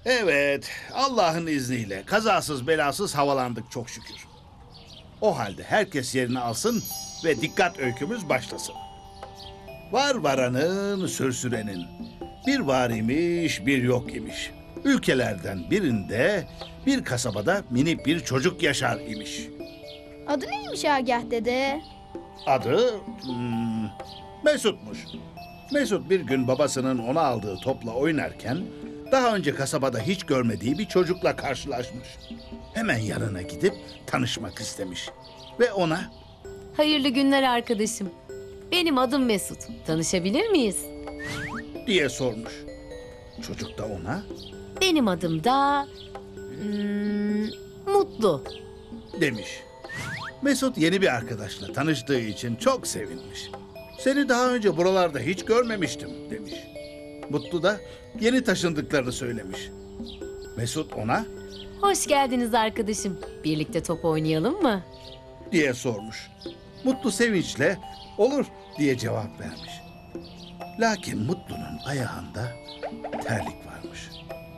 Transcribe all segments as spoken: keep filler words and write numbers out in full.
Evet, Allah'ın izniyle kazasız belasız havalandık çok şükür. O halde herkes yerini alsın ve dikkat öykümüz başlasın. Var varanın, sür sürenin. Bir var imiş, bir yok imiş. Ülkelerden birinde, bir kasabada minik bir çocuk yaşar imiş. Adı neymiş Agah dede? Adı hmm, Mesut'muş. Mesut bir gün babasının ona aldığı topla oynarken daha önce kasabada hiç görmediği bir çocukla karşılaşmış. Hemen yanına gidip tanışmak istemiş ve ona Hayırlı günler arkadaşım. Benim adım Mesut. Tanışabilir miyiz? diye sormuş. Çocuk da ona Benim adım da... hmm, Mutlu. demiş. Mesut yeni bir arkadaşla tanıştığı için çok sevinmiş. Seni daha önce buralarda hiç görmemiştim demiş. Mutlu da yeni taşındıklarını söylemiş. Mesut ona Hoş geldiniz arkadaşım. Birlikte top oynayalım mı? diye sormuş. Mutlu sevinçle olur diye cevap vermiş. Lakin Mutlu'nun ayağında terlik varmış.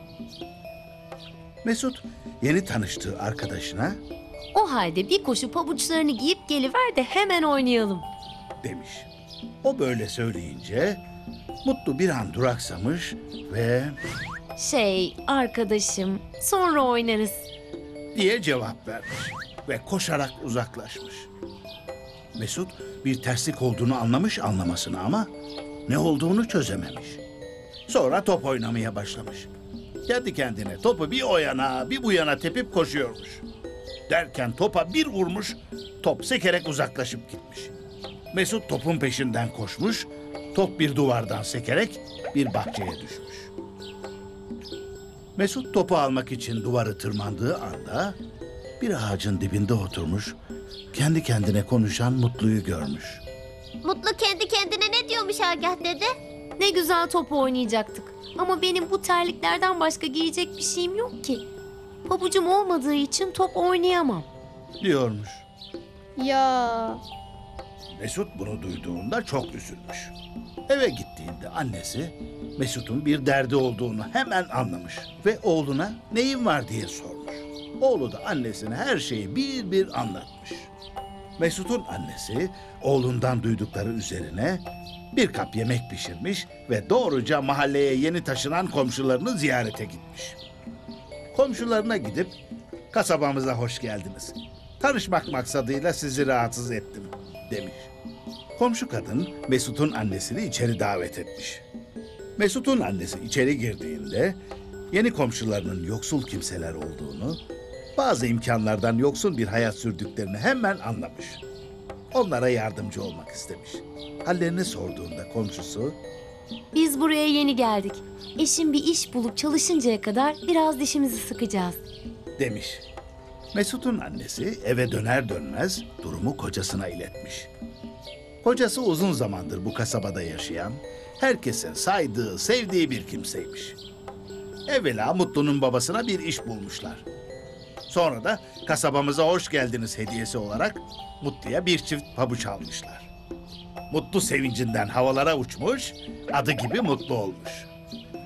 Mesut yeni tanıştığı arkadaşına O halde bir koşu pabuçlarını giyip geliver de hemen oynayalım. demiş. O böyle söyleyince Mutlu bir an duraksamış ve Şey arkadaşım, sonra oynarız. diye cevap vermiş ve koşarak uzaklaşmış. Mesut bir terslik olduğunu anlamış anlamasını ama ne olduğunu çözememiş. Sonra top oynamaya başlamış. Kendi kendine topu bir o yana bir bu yana tepip koşuyormuş. Derken topa bir vurmuş, top sekerek uzaklaşıp gitmiş. Mesut topun peşinden koşmuş, top bir duvardan sekerek bir bahçeye düşmüş. Mesut topu almak için duvarı tırmandığı anda bir ağacın dibinde oturmuş, kendi kendine konuşan Mutlu'yu görmüş. Mutlu kendi kendine ne diyormuş Agah dede? Ne güzel top oynayacaktık. Ama benim bu terliklerden başka giyecek bir şeyim yok ki. Pabucum olmadığı için top oynayamam. Diyormuş. Ya Mesut bunu duyduğunda çok üzülmüş. Eve gittiğinde annesi Mesut'un bir derdi olduğunu hemen anlamış ve oğluna neyin var diye sormuş. Oğlu da annesine her şeyi bir bir anlatmış. Mesut'un annesi oğlundan duydukları üzerine bir kap yemek pişirmiş ve doğruca mahalleye yeni taşınan komşularını ziyarete gitmiş. Komşularına gidip kasabamıza hoş geldiniz. Tanışmak maksadıyla sizi rahatsız ettim demiş. Komşu kadın Mesut'un annesini içeri davet etmiş. Mesut'un annesi içeri girdiğinde yeni komşularının yoksul kimseler olduğunu, bazı imkanlardan yoksun bir hayat sürdüklerini hemen anlamış. Onlara yardımcı olmak istemiş. Hallerini sorduğunda komşusu Biz buraya yeni geldik. Eşim bir iş bulup çalışıncaya kadar biraz dişimizi sıkacağız. demiş. Mesut'un annesi eve döner dönmez durumu kocasına iletmiş. Kocası uzun zamandır bu kasabada yaşayan, herkesin saydığı, sevdiği bir kimseymiş. Evvela Mutlu'nun babasına bir iş bulmuşlar. Sonra da kasabamıza hoş geldiniz hediyesi olarak Mutlu'ya bir çift pabuç almışlar. Mutlu sevincinden havalara uçmuş, adı gibi mutlu olmuş.